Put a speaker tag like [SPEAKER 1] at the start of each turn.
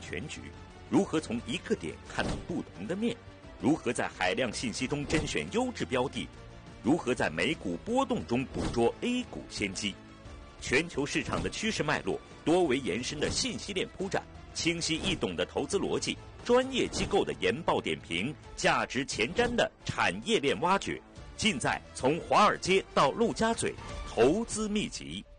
[SPEAKER 1] 全局？如何从一个点看到不同的面？如何在海量信息中甄选优质标的？如何在美股波动中捕捉 A 股先机？全球市场的趋势脉络，多维延伸的信息链铺展，清晰易懂的投资逻辑，专业机构的研报点评，价值前瞻的产业链挖掘，尽在从华尔街到陆家嘴投资秘籍。